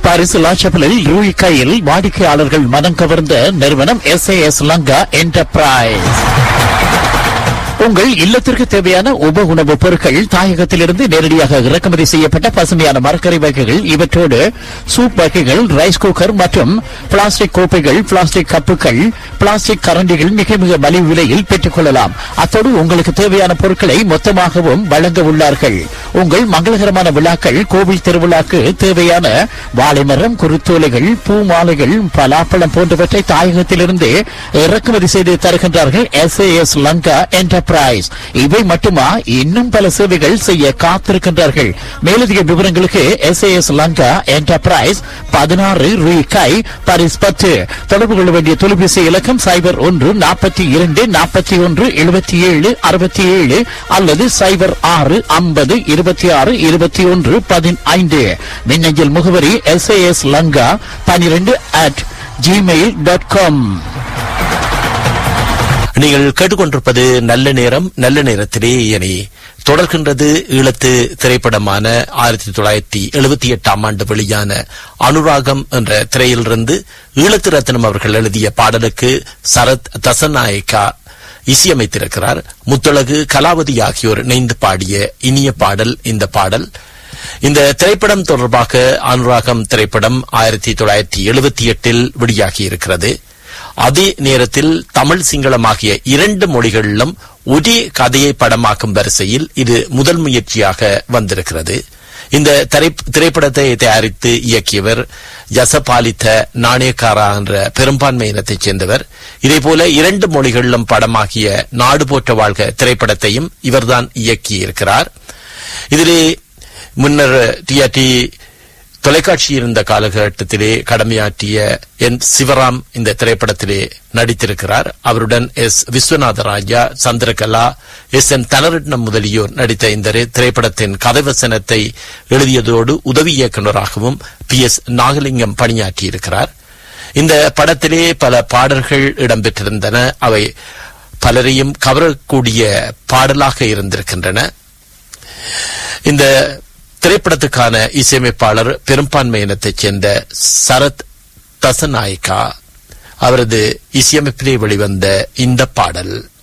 Paris லா ஷாப்பலில் ரூய் கையில் வாடிக்கையாளர்கள் மனம் கவர்ந்த நிறுவனம் SAS லங்கா என்டர்பிரைஸ். உங்கள் இல்லத்திற்கு தேவையான உப உணவுப் பொருட்கள் தாயகத்திலிருந்து நேரடியாக இறக்குமதி செய்யப்பட்ட பசுமையான மரக்கறி வகைகள், இவற்றோடு சூப் வகைகள், ரைஸ் குக்கர் மற்றும் பிளாஸ்டிக் கோப்பைகள், பிளாஸ்டிக் கப்புகள், பிளாஸ்டிக் கரண்டிகள் மிக மிக மலிவு விலையில் பெற்றுக் கொள்ளலாம். அத்தோடு உங்களுக்கு தேவையான பொருட்களை மொத்தமாகவும் வழங்க உள்ளார்கள். உங்கள் மங்களகரமான விழாக்கள், கோவில் திருவிழாக்கு தேவையான வாழைமரம், குருத்தோலைகள், பூ மாலைகள், பலாப்பழம் போன்றவற்றை தாயகத்திலிருந்து இறக்குமதி செய்து தருகின்றார்கள் SAS லங்கா என்டர்பிரைஸ். இவை மட்டுமா, இன்னும் பல சேவைகள் செய்ய காத்திருக்கின்றார்கள். மேலதிக விவரங்களுக்கு SAS லங்கா என்டர்பிரைஸ் 16 ரூய் கை, பாரிஸ் 10. தொடர்பு கொள்ள வேண்டிய தொலைபேசி இலக்கம் 01 42 41 77 67 அல்லது 06 50 26 21 15. மின்னஞ்சல் முகவரி SAS லங்கா 12@gmail.com. நீங்கள் கேட்டுக்கொண்டிருப்பது நல்ல நேரம். நல்ல நேரத்திலே இனி தொடர்கின்றது ஈழத்து திரைப்படமான 1978 ஆண்டு வெளியான அனுராகம் என்ற திரையிலிருந்து ஈழத்து ரத்னம் அவர்கள் எழுதிய பாடலுக்கு சரத் தசநாயக்கா இசையமைத்திருக்கிறார். முத்தழகு, கலாவதி ஆகியோர் இணைந்து பாடிய இனிய பாடல் இந்த பாடல். இந்த திரைப்படம் தொடர்பாக அனுராகம் திரைப்படம் 1978 வெளியாகி இருக்கிறது. அதே நேரத்தில் தமிழ், சிங்களம் ஆகிய 2 மொழிகளிலும் ஒரே கதையை படமாக்கும் வரிசையில் இது முதல் முயற்சியாக வந்திருக்கிறது. இந்த திரைப்படத்தை தயாரித்து இயக்கியவர் ஜசபாலித்த நாணயக்காரா என்ற பெரும்பான்மை இனத்தைச் சேர்ந்தவர். இதேபோல 2 மொழிகளிலும் படமாகிய நாடு போற்ற வாழ்க திரைப்படத்தையும் இவர்தான் இயக்கியிருக்கிறார். இதிலே முன்னர் டிஆர்டி தொலைக்காட்சி இருந்த காலகட்டத்திலே கடமையாற்றிய சிவராம் இந்த திரைப்படத்திலே நடித்திருக்கிறார். அவருடன் விஸ்வநாத ராஜா, சந்திரகலா, என் தனரட்னம் முதலியோர் நடித்த இந்த திரைப்படத்தின் கதைவசனத்தை எழுதியதோடு உதவி இயக்குநராகவும் PS நாகலிங்கம் பணியாற்றியிருக்கிறார். இந்த படத்திலே பல பாடல்கள் இடம்பெற்றிருந்தன. அவை பலரையும் கவரக்கூடிய பாடலாக இருந்திருக்கின்றன. இந்த திரைப்படத்துக்கான இசையமைப்பாளர் பெரும்பான்மை இனத்தைச் சேர்ந்த சரத் தசநாயக்கா. அவரது இசையமைப்பிலே வெளிவந்த இந்த பாடல்